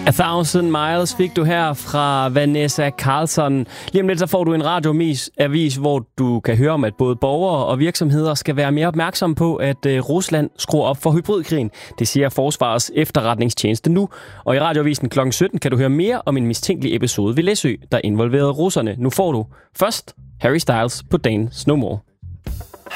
A Thousand Miles fik du her fra Vanessa Carlson. Lige om lidt så får du en radioavis, hvor du kan høre om, at både borgere og virksomheder skal være mere opmærksomme på, at Rusland skruer op for hybridkrigen. Det siger Forsvarets efterretningstjeneste nu. Og i radioavisen kl. 17 kan du høre mere om en mistænkelig episode ved Læsø, der involverede russerne. Nu får du først Harry Styles på Dance No More.